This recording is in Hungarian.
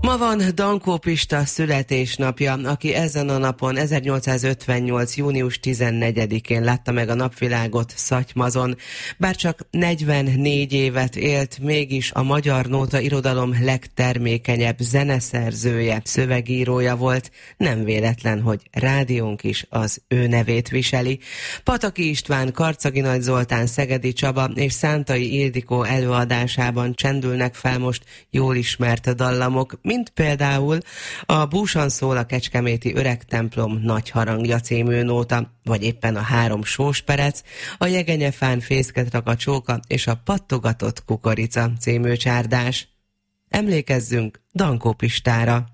Ma van Dankó Pista születésnapja, aki ezen a napon 1858. június 14-én látta meg a napvilágot Szatymazon. Bár csak 44 évet élt, mégis a magyar nóta irodalom legtermékenyebb zeneszerzője, szövegírója volt. Nem véletlen, hogy rádiónk is az ő nevét viseli. Pataki István, Karcagi Nagy Zoltán, Szegedi Csaba és Szántai Ildikó előadásában csendülnek fel most jól ismert dallamok, mint például a Búsan szól a kecskeméti öreg templom nagy harangja című nóta, vagy éppen a 3 sósperec, a Jegenyefán fészket rak a csóka és a Pattogatott kukorica című csárdás. Emlékezzünk Dankó Pistára!